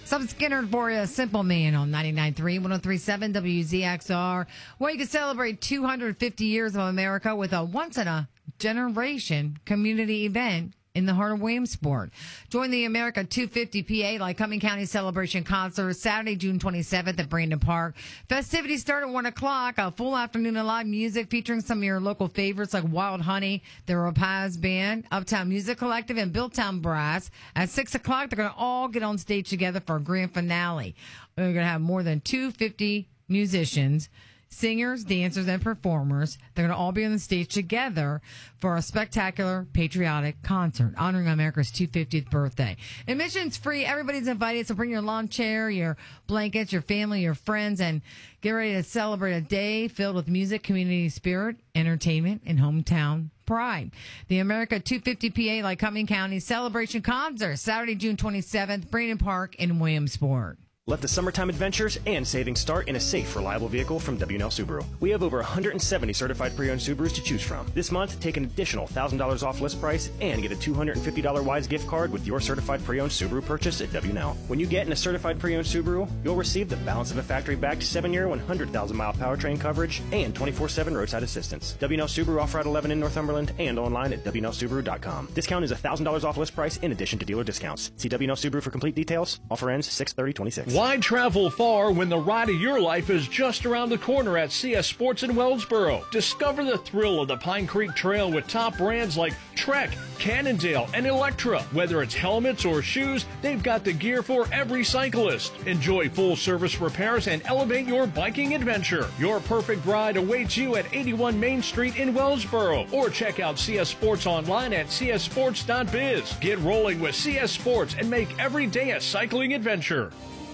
Some Skinner for you, Simple Man on 99.3, 103.7 WZXR, where you can celebrate 250 years of America with a once-in-a-generation community event in the heart of Williamsport. Join the America 250 PA Lycoming County Celebration Concert Saturday, June 27th at Brandon Park. Festivities start at 1 o'clock. A full afternoon of live music featuring some of your local favorites like Wild Honey, the Rapaz Band, Uptown Music Collective, and Billtown Brass. At 6 o'clock, they're going to all get on stage together for a grand finale. We're going to have more than 250 musicians, singers, dancers, and performers. They're going to all be on the stage together for a spectacular patriotic concert honoring America's 250th birthday. Admission's free. Everybody's invited, so bring your lawn chair, your blankets, your family, your friends, and get ready to celebrate a day filled with music, community spirit, entertainment, and hometown pride. The America 250 PA Lycoming County Celebration Concert, Saturday, June 27th, Brandon Park in Williamsport. Let the summertime adventures and savings start in a safe, reliable vehicle from W&L Subaru. We have over 170 certified pre-owned Subarus to choose from. This month, take an additional $1,000 off list price and get a $250 Wise gift card with your certified pre-owned Subaru purchase at W&L. When you get in a certified pre-owned Subaru, you'll receive the balance of a factory-backed 7-year, 100,000-mile powertrain coverage and 24/7 roadside assistance. W&L Subaru off Route 11 in Northumberland and online at WNLSubaru.com. Discount is $1,000 off list price in addition to dealer discounts. See W&L Subaru for complete details. Offer ends 6/30/26. Why travel far when the ride of your life is just around the corner at CS Sports in Wellsboro? Discover the thrill of the Pine Creek Trail with top brands like Trek, Cannondale, and Electra. Whether it's helmets or shoes, they've got the gear for every cyclist. Enjoy full-service repairs and elevate your biking adventure. Your perfect ride awaits you at 81 Main Street in Wellsboro, or check out CS Sports online at cssports.biz. Get rolling with CS Sports and make every day a cycling adventure.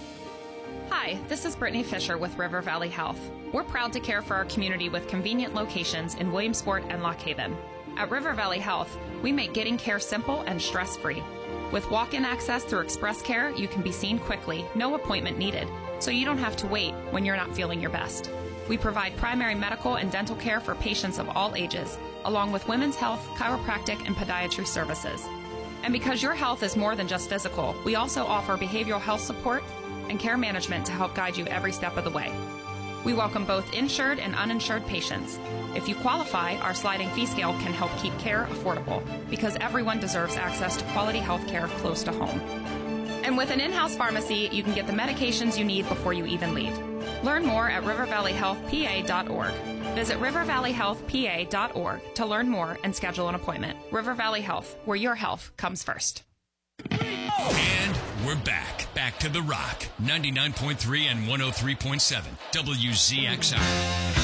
Hi, this is Brittany Fisher with River Valley Health. We're proud to care for our community with convenient locations in Williamsport and Lock Haven. At River Valley Health, we make getting care simple and stress-free. With walk-in access through Express Care, you can be seen quickly, no appointment needed, so you don't have to wait when you're not feeling your best. We provide primary medical and dental care for patients of all ages, along with women's health, chiropractic, and podiatry services. And because your health is more than just physical, we also offer behavioral health support and care management to help guide you every step of the way. We welcome both insured and uninsured patients. If you qualify, our sliding fee scale can help keep care affordable, because everyone deserves access to quality health care close to home. And with an in-house pharmacy, you can get the medications you need before you even leave. Learn more at rivervalleyhealthpa.org. Visit rivervalleyhealthpa.org to learn more and schedule an appointment. River Valley Health, where your health comes first. And we're back to The Rock, 99.3 and 103.7 WZXR.